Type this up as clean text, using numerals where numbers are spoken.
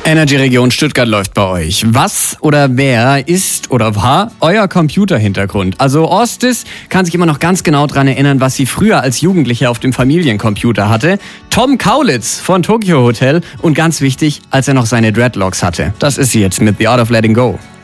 Energy Region Stuttgart läuft bei euch. Was oder wer ist oder war euer Computerhintergrund? Also Orstis kann sich immer noch ganz genau dran erinnern, was sie früher als Jugendliche auf dem Familiencomputer hatte. Tom Kaulitz von Tokyo Hotel und ganz wichtig, als er noch seine Dreadlocks hatte. Das ist sie jetzt mit The Art of Letting Go.